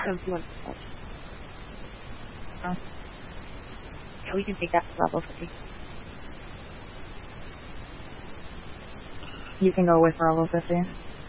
don't you want to? Oh. Yeah, we can take that to level 50. You can go with level 50.